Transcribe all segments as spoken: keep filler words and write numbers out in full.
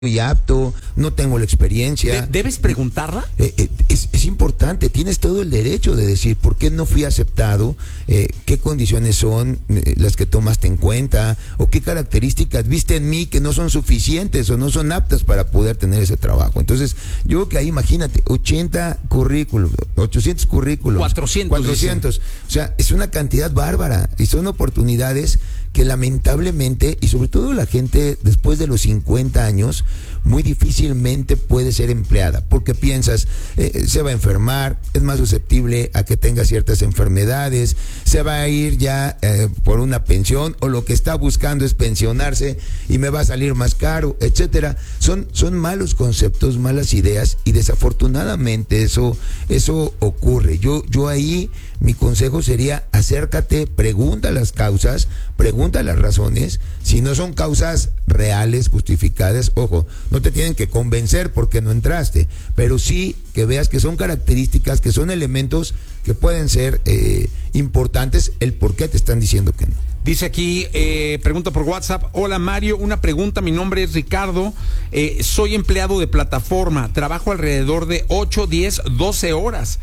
y apto, no tengo la experiencia. ¿De- ¿Debes preguntarla? Eh, eh, es, es importante, tienes todo el derecho de decir por qué no fui aceptado, eh, qué condiciones son eh, las que tomaste en cuenta, o qué características viste en mí que no son suficientes o no son aptas para poder tener ese trabajo. Entonces, yo creo que ahí imagínate, ochenta currículos, ochocientos currículos, cuatrocientos. cuatrocientos, o sea, es una cantidad bárbara y son oportunidades que lamentablemente, y sobre todo la gente después de los cincuenta años, muy difícilmente puede ser empleada, porque piensas, eh, se va a enfermar, es más susceptible a que tenga ciertas enfermedades, se va a ir ya eh, por una pensión, o lo que está buscando es pensionarse y me va a salir más caro, etcétera. Son, son malos conceptos, malas ideas, y desafortunadamente eso, eso ocurre. Yo, yo ahí, mi consejo sería: acércate, pregunta las causas, pregunta las razones. Si no son causas reales, justificadas, ojo, no te tienen que convencer porque no entraste, pero sí que veas que son características, que son elementos que pueden ser eh, importantes, el por qué te están diciendo que no. Dice aquí, eh, pregunta por WhatsApp: hola Mario, una pregunta, mi nombre es Ricardo, eh, soy empleado de plataforma, trabajo alrededor de ocho, diez, doce horas,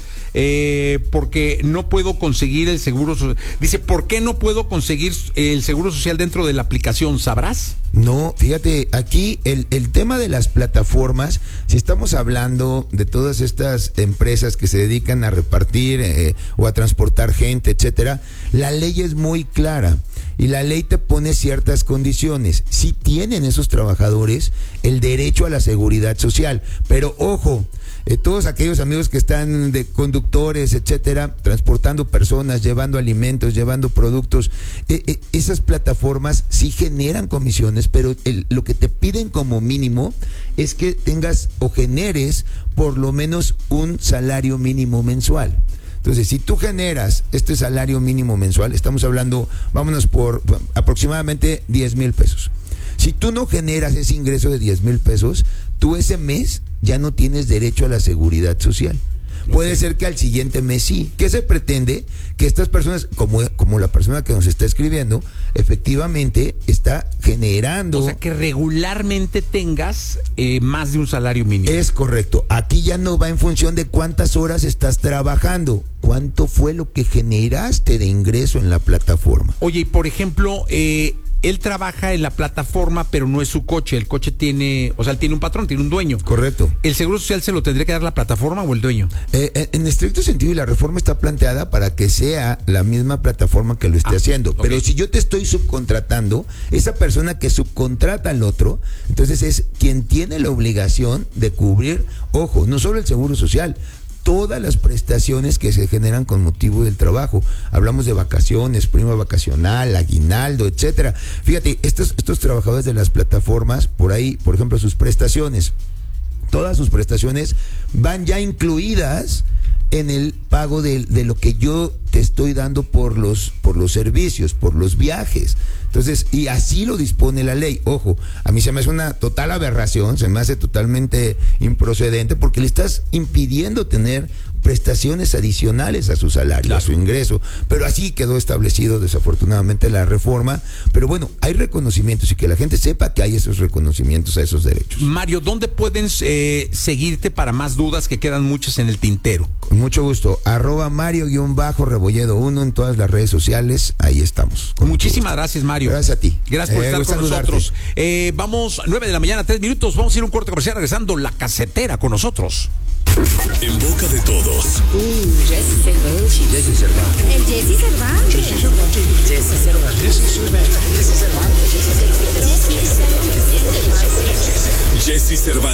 eh, porque no puedo conseguir el seguro social. Dice, ¿por qué no puedo conseguir el seguro social dentro de la aplicación? ¿Sabrás? No, fíjate, aquí el, el tema de las plataformas, si estamos hablando de todas estas empresas que se dedican a repartir eh, o a transportar gente, etcétera, la ley es muy clara y la ley te pone ciertas condiciones. Sí tienen esos trabajadores el derecho a la seguridad social, pero ojo, Eh, todos aquellos amigos que están de conductores, etcétera, transportando personas, llevando alimentos, llevando productos, eh, eh, esas plataformas sí generan comisiones, pero el, lo que te piden como mínimo es que tengas o generes por lo menos un salario mínimo mensual. Entonces, si tú generas este salario mínimo mensual, estamos hablando, vámonos por aproximadamente diez mil pesos. Si tú no generas ese ingreso de diez mil pesos, tú ese mes ya no tienes derecho a la seguridad social. Puede ser que al siguiente mes sí. ¿Qué se pretende? Que estas personas, como, como la persona que nos está escribiendo, efectivamente está generando... O sea, que regularmente tengas eh, más de un salario mínimo. Es correcto. Aquí ya no va en función de cuántas horas estás trabajando. ¿Cuánto fue lo que generaste de ingreso en la plataforma? Oye, y por ejemplo, eh, él trabaja en la plataforma, pero no es su coche. El coche tiene, o sea, él tiene un patrón, tiene un dueño. Correcto. ¿El seguro social se lo tendría que dar la plataforma o el dueño? Eh, en estricto sentido, y la reforma está planteada para que sea la misma plataforma que lo esté Ah, haciendo. okay. Pero si yo te estoy subcontratando, esa persona que subcontrata al otro, entonces es quien tiene la obligación de cubrir, ojo, no solo el seguro social, todas las prestaciones que se generan con motivo del trabajo. Hablamos de vacaciones, prima vacacional, aguinaldo, etcétera. Fíjate, estos, estos trabajadores de las plataformas, por ahí, por ejemplo, sus prestaciones, todas sus prestaciones van ya incluidas en el pago de, de lo que yo te estoy dando por los, por los servicios, por los viajes. Entonces, y así lo dispone la ley. Ojo, a mí se me hace una total aberración, se me hace totalmente improcedente, porque le estás impidiendo tener prestaciones adicionales a su salario, claro, a su ingreso. Pero así quedó establecido desafortunadamente la reforma. Pero bueno, hay reconocimientos, y que la gente sepa que hay esos reconocimientos a esos derechos. Mario, ¿dónde pueden eh, seguirte para más dudas, que quedan muchas en el tintero? Con mucho gusto, arroba Mario-Rebolledo uno en todas las redes sociales, ahí estamos. Muchísimas gracias, Mario. Gracias a ti. Gracias por eh, estar con nosotros. Eh, vamos, nueve de la mañana, tres minutos, vamos a ir a un corte comercial, regresando La Casetera con nosotros. En boca de todos. Uh, Jesse Cervantes. Jesse Cervantes. El Jesse Cervantes. Jesse Cervantes. Jesse Cervantes. Jesse Cervantes. Jesse Cervantes. Jesse Cervantes.